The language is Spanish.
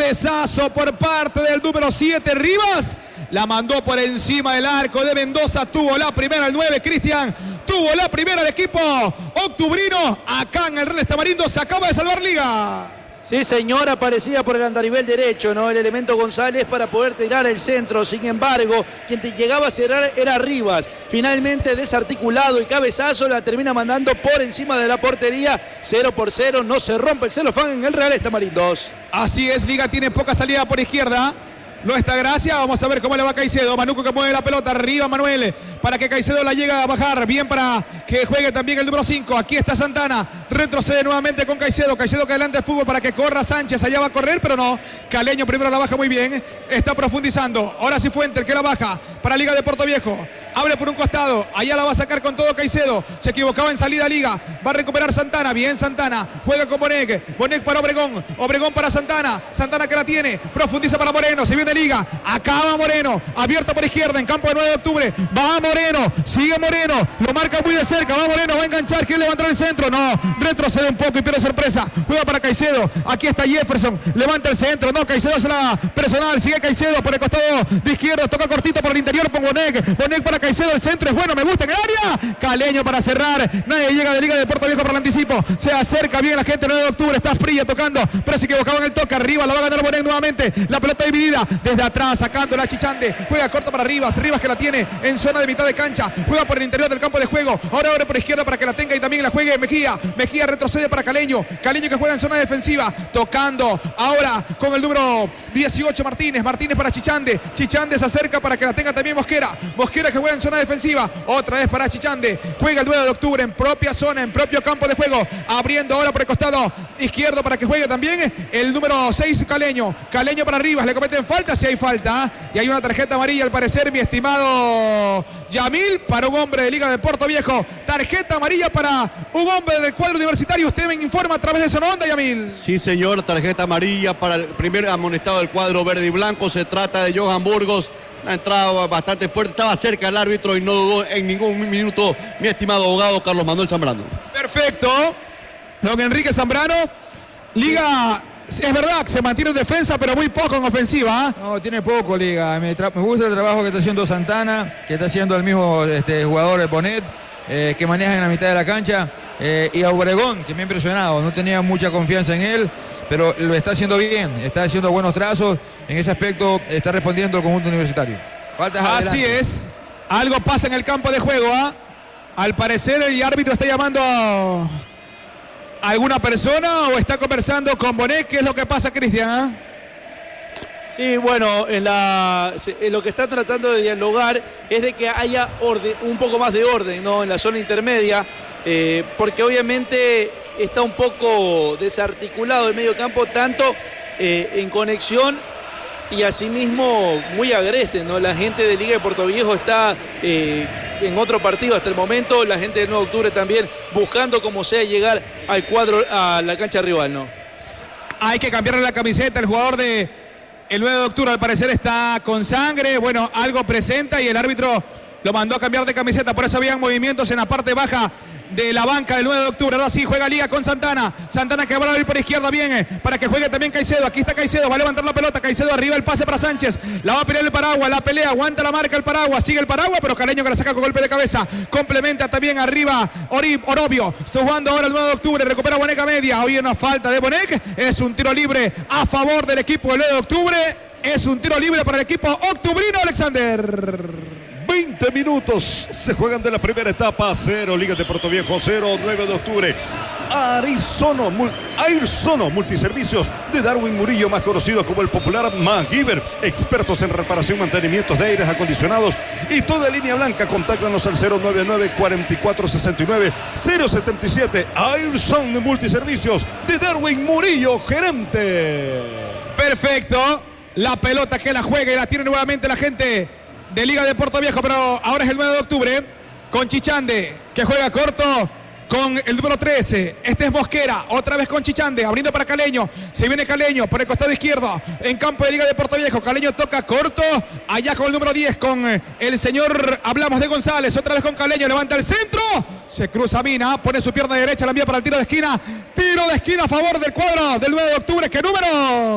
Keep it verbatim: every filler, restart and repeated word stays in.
Cabezazo por parte del número siete, Rivas. La mandó por encima del arco de Mendoza. Tuvo la primera el nueve, Cristian. Tuvo la primera el equipo octubrino. Acá en el Real Tamarindo se acaba de salvar Liga. Sí, señor, aparecía por el andarivel derecho, ¿no? El elemento González para poder tirar el centro. Sin embargo, quien te llegaba a cerrar era Rivas. Finalmente, desarticulado el cabezazo, la termina mandando por encima de la portería. cero por cero, no se rompe el celofán en el Real Tamarindo. Así es, Liga tiene poca salida por izquierda. No está Gracia, vamos a ver cómo le va a Caicedo. Manuco que mueve la pelota, arriba Manuel, para que Caicedo la llegue a bajar, bien para que juegue también el número cinco. Aquí está Santana, retrocede nuevamente con Caicedo. Caicedo que adelante el fútbol para que corra Sánchez, allá va a correr, pero no. Caleño primero la baja muy bien, está profundizando. Ahora sí Fuente, el que la baja para Liga de Puerto Viejo. Abre por un costado, allá la va a sacar con todo Caicedo. Se equivocaba en salida Liga, va a recuperar Santana, bien Santana. Juega con Bonek, Bonek para Obregón, Obregón para Santana. Santana que la tiene, profundiza para Moreno, se viene Liga, acaba Moreno, abierto por izquierda en campo de nueve de octubre, va Moreno, sigue Moreno, lo marca muy de cerca, va Moreno, va a enganchar, quiere levantar el centro, no, retrocede un poco y pierde sorpresa, juega para Caicedo, aquí está Jefferson, levanta el centro, no, Caicedo hace la personal, sigue Caicedo por el costado de izquierda, toca cortito por el interior con Bonek, Bonek para Caicedo, el centro es bueno, me gusta en el área, Caleño para cerrar, nadie llega de Liga de Puerto Viejo para el anticipo, se acerca bien la gente, nueve de octubre, está Fría tocando, pero se equivocaba en el toque, arriba la va a ganar Bonek nuevamente, la pelota dividida, desde atrás, sacando la Chichande, juega corto para Rivas, Rivas que la tiene en zona de mitad de cancha, juega por el interior del campo de juego, ahora abre por izquierda para que la tenga y también la juegue Mejía, Mejía retrocede para Caleño, Caleño que juega en zona defensiva, tocando ahora con el número dieciocho Martínez, Martínez para Chichande, Chichande se acerca para que la tenga también Mosquera, Mosquera que juega en zona defensiva, otra vez para Chichande, juega el nueve de octubre en propia zona, en propio campo de juego, abriendo ahora por el costado izquierdo para que juegue también el número seis Caleño, Caleño para Rivas, le cometen falta, si hay falta, y hay una tarjeta amarilla al parecer, mi estimado Yamil, para un hombre de Liga de Puerto Viejo, tarjeta amarilla para un hombre del cuadro universitario, usted me informa a través de Sononda, Yamil. Sí señor, tarjeta amarilla para el primer amonestado del cuadro verde y blanco, se trata de Johan Burgos, una entrada bastante fuerte, estaba cerca el árbitro y no dudó en ningún minuto mi estimado abogado Carlos Manuel Zambrano. Perfecto, don Enrique Zambrano, Liga... Es verdad, se mantiene en defensa, pero muy poco en ofensiva. ¿eh? No, tiene poco, Liga. Me, me gusta el trabajo que está haciendo Santana, que está haciendo el mismo este, jugador de Bonet, eh, que maneja en la mitad de la cancha. Eh, y a Obregón, que me ha impresionado. No tenía mucha confianza en él, pero lo está haciendo bien. Está haciendo buenos trazos. En ese aspecto está respondiendo el conjunto universitario. Faltas Así adelante. Es. Algo pasa en el campo de juego. ¿eh? Al parecer el árbitro está llamando a... ¿alguna persona o está conversando con Bonet? ¿Qué es lo que pasa, Cristian? ¿eh? Sí, bueno, en, la, en lo que está tratando de dialogar es de que haya orden, un poco más de orden, ¿no? En la zona intermedia, eh, porque obviamente está un poco desarticulado el medio campo, tanto eh, en conexión y asimismo muy agreste, ¿no? La gente de Liga de Puerto Viejo está eh, en otro partido hasta el momento, la gente del nueve de octubre también buscando como sea llegar al cuadro, a la cancha rival, ¿no? Hay que cambiarle la camiseta, el jugador de el nueve de octubre al parecer está con sangre, bueno, algo presenta y el árbitro lo mandó a cambiar de camiseta, por eso habían movimientos en la parte baja de la banca del nueve de octubre. Ahora sí juega Liga con Santana, Santana que va a ir por izquierda bien, eh, para que juegue también Caicedo, aquí está Caicedo, va a levantar la pelota, Caicedo arriba, el pase para Sánchez, la va a pelear el Paraguas, la pelea, aguanta la marca el Paraguas, sigue el Paraguas, pero Caleño que la saca con golpe de cabeza, complementa también arriba Ori, Orobio, jugando ahora el nueve de octubre, recupera Bonek a media, hoy una falta de Bonek, es un tiro libre a favor del equipo del nueve de octubre, es un tiro libre para el equipo octubrino, Alexander. veinte minutos se juegan de la primera etapa, cero Liga de Puerto Viejo, cero nueve de octubre. Arizono, Mul Airsono Multiservicios de Darwin Murillo, más conocido como el popular MacGyver, expertos en reparación, mantenimientos de aires acondicionados y toda línea blanca. Contáctanos al cero nueve nueve, cuatro cuatro seis nueve, cero siete siete. Airsono Multiservicios de Darwin Murillo, gerente. Perfecto, la pelota que la juega y la tiene nuevamente la gente de Liga de Puerto Viejo, pero ahora es el nueve de octubre con Chichande que juega corto con el número trece, este es Mosquera, otra vez con Chichande, abriendo para Caleño, se viene Caleño por el costado izquierdo, en campo de Liga de Puerto Viejo, Caleño toca corto, allá con el número diez, con el señor, hablamos de González, otra vez con Caleño, levanta el centro, se cruza Mina, pone su pierna derecha, la envía para el tiro de esquina, tiro de esquina a favor del cuadro del nueve de octubre, ¿qué número?